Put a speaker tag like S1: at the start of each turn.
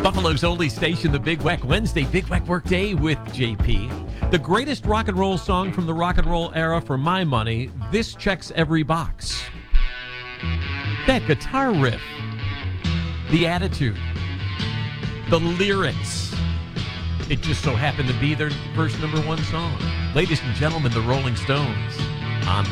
S1: Buffalo's only station, the Big Wack Wednesday, Big Wack Workday with JP. The greatest rock and roll song from the rock and roll era, for my money. This checks every box. That guitar riff, the attitude, the lyrics. It just so happened to be their first number one song. Ladies and gentlemen, the Rolling Stones.